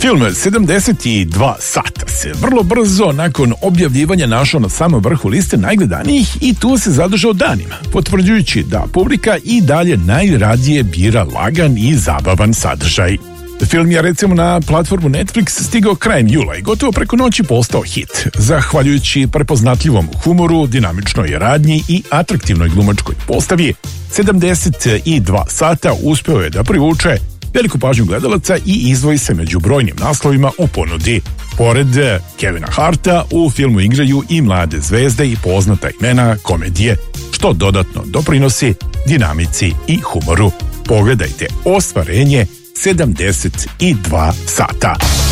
Film 72 sata se vrlo brzo nakon objavljivanja našao na samom vrhu liste najgledanijih i tu se zadržao danima, potvrđujući da publika i dalje najradije bira lagan i zabavan sadržaj. Film je recimo na platformu Netflix stigao krajem jula i gotovo preko noći postao hit, zahvaljujući prepoznatljivom humoru, dinamičnoj radnji i atraktivnoj glumačkoj postavi. 72 sata uspeo je da privuče veliku pažnju gledalaca i izdvoji se među brojnim naslovima u ponudi. Pored Kevina Harta u filmu igraju i mlade zvezde i poznata imena komedije, što dodatno doprinosi dinamici i humoru. Pogledajte ostvarenje 72 sata.